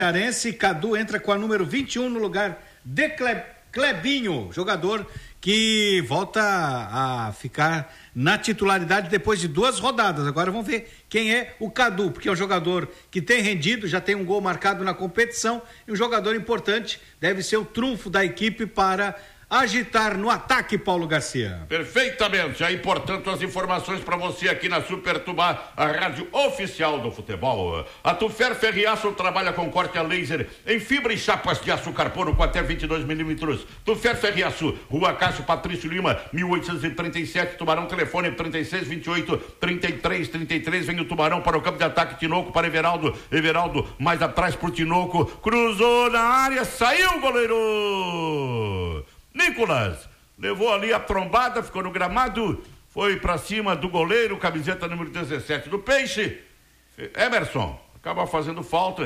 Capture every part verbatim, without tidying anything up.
Cearense, Cadu entra com a número vinte e um no lugar de Cle... Clebinho, jogador que volta a ficar na titularidade depois de duas rodadas. Agora vamos ver quem é o Cadu, porque é um jogador que tem rendido, já tem um gol marcado na competição e um jogador importante, deve ser o trunfo da equipe para agitar no ataque, Paulo Garcia. Perfeitamente. Aí, portanto, as informações para você aqui na Super Tubá, a rádio oficial do futebol. A Tufer Ferriaço trabalha com corte a laser em fibra e chapas de aço carbono com até vinte e dois milímetros. Tufer Ferriaço, Rua Cássio Patrício Lima, mil oitocentos e trinta e sete, Tubarão, telefone trinta e seis, vinte e oito, trinta e três, trinta e três. Vem o Tubarão para o campo de ataque, Tinoco para Everaldo. Everaldo mais atrás por Tinoco. Cruzou na área, saiu o goleiro Nicolas, levou ali a trombada, ficou no gramado, foi pra cima do goleiro, camiseta número dezessete do Peixe, Emerson, acaba fazendo falta,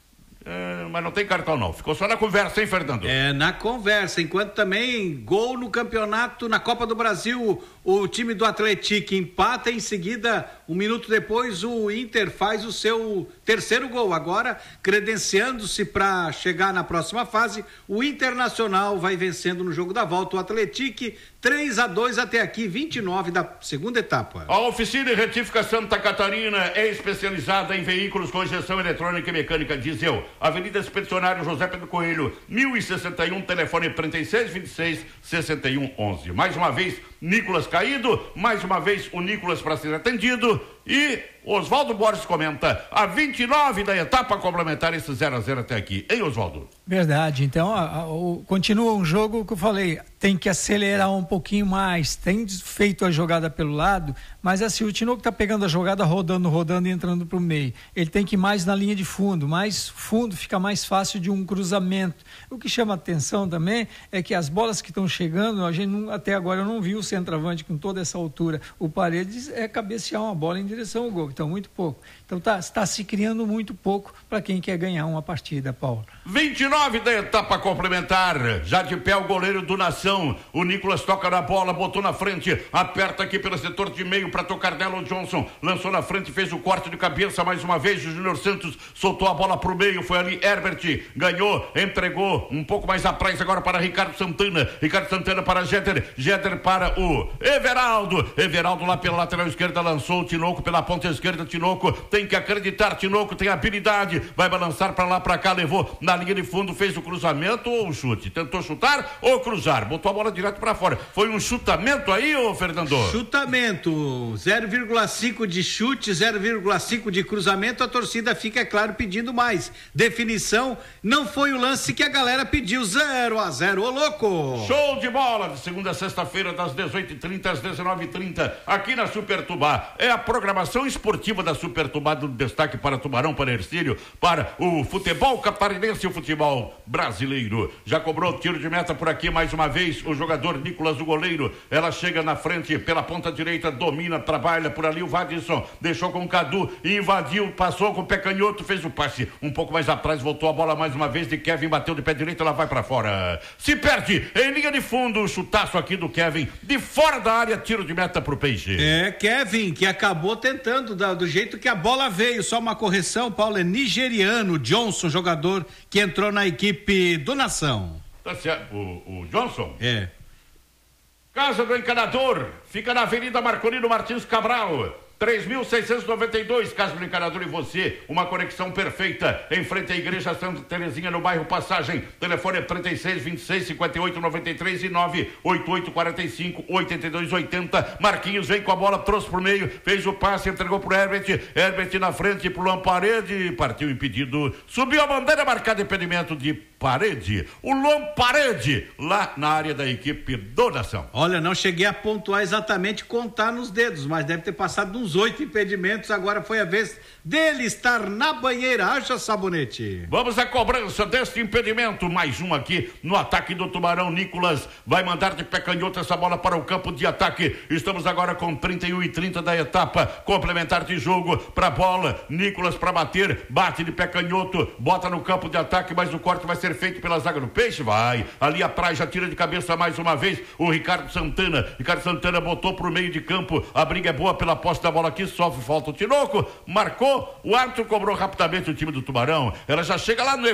é, mas não tem cartão não, ficou só na conversa, hein, Fernando? É, na conversa, enquanto também gol no campeonato, na Copa do Brasil, o time do Atlético empata, em seguida, um minuto depois, o Inter faz o seu terceiro gol, agora credenciando-se para chegar na próxima fase. O Internacional vai vencendo no jogo da volta o Atlético, três a dois até aqui, vinte e nove da segunda etapa. A oficina de retífica Santa Catarina é especializada em veículos com injeção eletrônica e mecânica diesel. Avenida Expedicionário José Pedro Coelho, mil e sessenta e um, telefone trinta e seis, vinte e seis, sessenta e um, onze. Mais uma vez, Nicolas caído, mais uma vez o Nicolas para ser atendido e Oswaldo Borges comenta a vinte e nove da etapa complementar, esse zero a zero até aqui, hein, Oswaldo? Verdade, então a, a, o, continua um jogo que eu falei, tem que acelerar um pouquinho mais, tem feito a jogada pelo lado, mas assim, o Tinoco tá pegando a jogada, rodando, rodando e entrando pro meio, ele tem que ir mais na linha de fundo, mais fundo fica mais fácil de um cruzamento. O que chama atenção também é que as bolas que estão chegando, a gente não, até agora eu não vi o centroavante com toda essa altura, o Paredes é cabecear uma bola em direção ao gol, então muito pouco, então tá, está se criando muito pouco para quem quer ganhar uma partida, Paulo. vinte e nove da etapa complementar, já de pé o goleiro do Nação, o Nicolas toca na bola, botou na frente, aperta aqui pelo setor de meio para tocar nela, o Johnson lançou na frente, fez o corte de cabeça mais uma vez, o Júnior Santos soltou a bola pro meio, foi ali Herbert, ganhou, entregou um pouco mais atrás agora para Ricardo Santana, Ricardo Santana para Jeder, Jeder para o Everaldo, Everaldo lá pela lateral esquerda lançou o Tinoco pela ponta esquerda, Tinoco tem que acreditar, Tinoco tem habilidade, vai balançar para lá para cá, levou na linha de fundo, fez o cruzamento ou o chute, tentou chutar ou cruzar, botou a bola direto para fora, foi um chutamento aí, ô Fernando? Chutamento, zero vírgula cinco de chute, zero vírgula cinco de cruzamento, a torcida fica, é claro, pedindo mais, definição, não foi o lance que a galera pediu, zero a zero, ô louco! Show de bola, de segunda a sexta-feira, das dezoito e trinta às dezenove e trinta, aqui na Super Tubá, é a programação esportiva da Super Tubá, do destaque para Tubarão, para Hercílio, para o futebol catarinense e o futebol brasileiro. Já cobrou o tiro de meta por aqui mais uma vez o jogador Nicolas, o goleiro, ela chega na frente pela ponta direita, domina, trabalha por ali o Vadisson, deixou com o Cadu, invadiu, passou com o pé canhoto, fez o passe um pouco mais atrás, voltou a bola mais uma vez de Kevin, bateu de pé direito, ela vai para fora, se perde em linha de fundo, o chutaço aqui do Kevin, de fora da área, tiro de meta pro Peixe. É, Kevin, que acabou tentando da, do jeito que a bola veio, só uma correção, Paulo, é nigeriano, Johnson, jogador que entrou na equipe do Nação. Tá certo, o, o Johnson? É. Casa do Encanador, fica na Avenida Marcolino Martins Cabral, três mil seiscentos e noventa e dois, Casa do Encanador e você, uma conexão perfeita, em frente à Igreja Santa Terezinha, no bairro Passagem, telefone é trinta e seis, vinte e seis, cinquenta e oito, noventa e três e nove oito oito quatro cinco, oitenta e dois oitenta, Marquinhos vem com a bola, trouxe pro meio, fez o passe, entregou pro Herbert, Herbert na frente pro Lamparede, partiu impedido, subiu a bandeira marcada, impedimento de Parede, o Lamparede, lá na área da equipe do Nação. Olha, não cheguei a pontuar exatamente, contar nos dedos, mas deve ter passado uns oito impedimentos, agora foi a vez dele estar na banheira, haja sabonete. Vamos à cobrança deste impedimento, mais um aqui no ataque do Tubarão, Nicolas vai mandar de pé canhoto essa bola para o campo de ataque, estamos agora com trinta e um e trinta da etapa complementar de jogo, para bola, Nicolas para bater, bate de pé canhoto, bota no campo de ataque, mas o corte vai ser feito pela zaga do Peixe? Vai. Ali a praia já tira de cabeça mais uma vez o Ricardo Santana. Ricardo Santana botou pro meio de campo. A briga é boa pela posse da bola aqui. Sofre falta o Tinoco. Marcou. O árbitro cobrou rapidamente o time do Tubarão. Ela já chega lá no